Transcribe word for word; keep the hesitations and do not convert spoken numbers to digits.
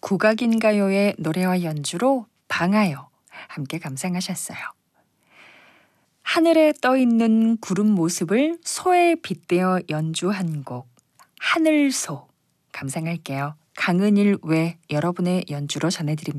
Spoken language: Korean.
국악인가요의 노래와 연주로 방아요 함께 감상하셨어요. 하늘에 떠있는 구름 모습을 소에 빗대어 연주한 곡 하늘소 감상할게요. 강은일 외 여러분의 연주로 전해드립니다.